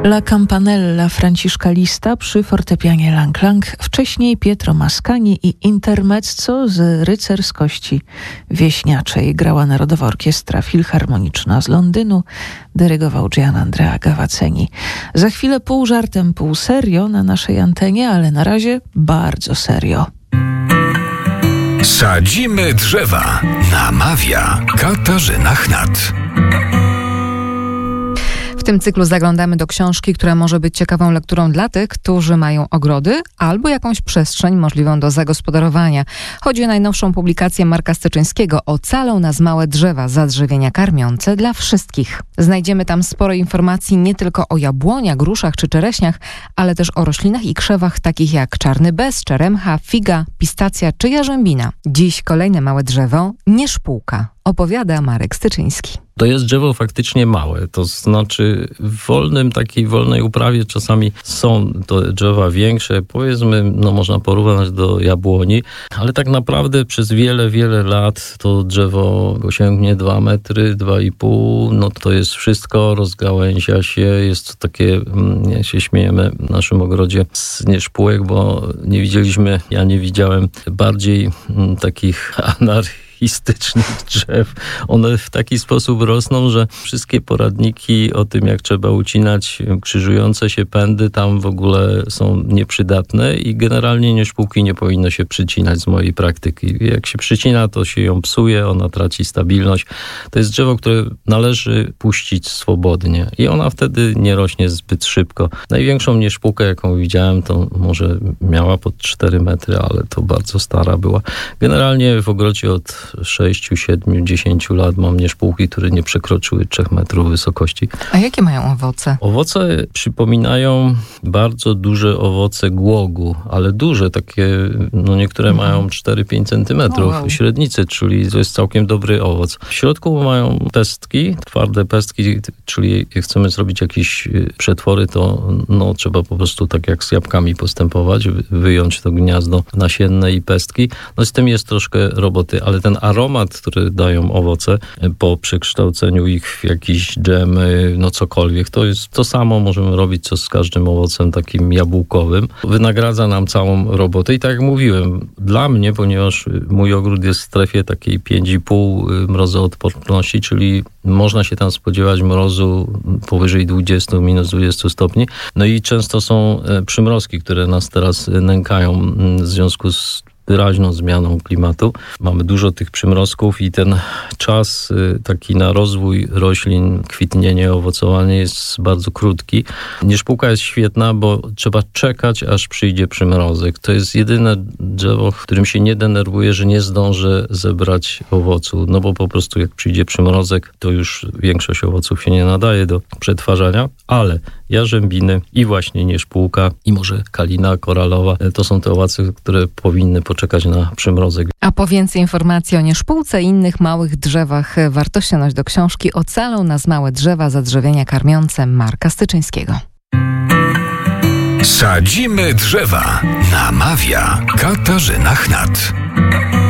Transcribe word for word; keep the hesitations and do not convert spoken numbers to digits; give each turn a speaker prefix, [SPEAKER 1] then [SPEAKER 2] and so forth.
[SPEAKER 1] La Campanella Franciszka Lista przy fortepianie Lang Lang, wcześniej Pietro Mascagni i intermezzo z rycerskości wieśniaczej grała Narodowa Orkiestra Filharmoniczna z Londynu, dyrygował Gianandrea Gavazzeni. Za chwilę pół żartem, pół serio na naszej antenie, ale na razie bardzo serio.
[SPEAKER 2] Sadzimy drzewa. Namawia Katarzyna Chnat.
[SPEAKER 3] W tym cyklu zaglądamy do książki, która może być ciekawą lekturą dla tych, którzy mają ogrody albo jakąś przestrzeń możliwą do zagospodarowania. Chodzi o najnowszą publikację Marka Styczyńskiego Ocalą nas małe drzewa, zadrzewienia karmiące dla wszystkich. Znajdziemy tam sporo informacji nie tylko o jabłoniach, gruszach czy czereśniach, ale też o roślinach i krzewach takich jak czarny bez, czeremcha, figa, pistacja czy jarzębina. Dziś kolejne małe drzewo, nieszpółka. Opowiada Marek Styczyński.
[SPEAKER 4] To jest drzewo faktycznie małe, to znaczy w wolnym, takiej wolnej uprawie czasami są to drzewa większe, powiedzmy, no można porównać do jabłoni, ale tak naprawdę przez wiele, wiele lat to drzewo osiągnie dwa metry, dwa i pół, no to jest wszystko, rozgałęzia się, jest to takie, ja się śmiejemy w naszym ogrodzie z nieszpółek, bo nie widzieliśmy, ja nie widziałem bardziej m, takich anarchii, istycznych drzew. One w taki sposób rosną, że wszystkie poradniki o tym, jak trzeba ucinać krzyżujące się pędy, tam w ogóle są nieprzydatne i generalnie nieszpółki nie powinno się przycinać z mojej praktyki. Jak się przycina, to się ją psuje, ona traci stabilność. To jest drzewo, które należy puścić swobodnie i ona wtedy nie rośnie zbyt szybko. Największą nieszpółkę, jaką widziałem, to może miała pod cztery metry, ale to bardzo stara była. Generalnie w ogrodzie od sześciu, siedmiu, dziesięciu lat mam nieszpółki, które nie przekroczyły trzech metrów wysokości.
[SPEAKER 3] A jakie mają owoce?
[SPEAKER 4] Owoce przypominają bardzo duże owoce głogu, ale duże, takie, no niektóre mhm. mają cztery pięć centymetrów oh, wow. średnicy, czyli to jest całkiem dobry owoc. W środku mają pestki, twarde pestki, czyli jak chcemy zrobić jakieś przetwory, to no, trzeba po prostu tak jak z jabłkami postępować, wyjąć to gniazdo nasienne i pestki. No z tym jest troszkę roboty, ale ten aromat, który dają owoce po przekształceniu ich w jakiś dżem, no cokolwiek, to jest to samo możemy robić, co z każdym owocem takim jabłkowym. Wynagradza nam całą robotę i tak jak mówiłem, dla mnie, ponieważ mój ogród jest w strefie takiej pięć i pół mrozoodporności, czyli można się tam spodziewać mrozu powyżej dwudziestu, minus dwudziestu stopni. No i często są przymrozki, które nas teraz nękają w związku z wyraźną zmianą klimatu. Mamy dużo tych przymrozków i ten czas taki na rozwój roślin, kwitnienie, owocowanie jest bardzo krótki. Nieszpółka jest świetna, bo trzeba czekać, aż przyjdzie przymrozek. To jest jedyne drzewo, w którym się nie denerwuję, że nie zdążę zebrać owocu. No bo po prostu jak przyjdzie przymrozek, to już większość owoców się nie nadaje do przetwarzania, ale jarzębiny i właśnie nieszpółka i może kalina koralowa, to są te owoce, które powinny poczekać na przymrozek.
[SPEAKER 3] A po więcej informacji o nieszpółce i innych małych drzewach warto sięgnąć do książki Ocalą nas małe drzewa, zadrzewienia karmiące Marka Styczyńskiego.
[SPEAKER 2] Sadzimy drzewa. Namawia Katarzyna Chnat.